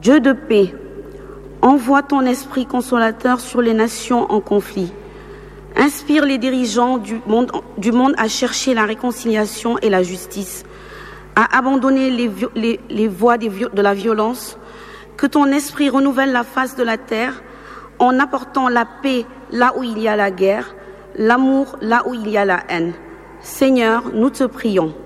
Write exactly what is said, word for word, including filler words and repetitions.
Dieu de paix, envoie ton esprit consolateur sur les nations en conflit. Inspire les dirigeants du monde, du monde à chercher la réconciliation et la justice, à abandonner les, les, les voies de la violence. Que ton esprit renouvelle la face de la terre en apportant la paix là où il y a la guerre, l'amour là où il y a la haine. Seigneur, nous te prions.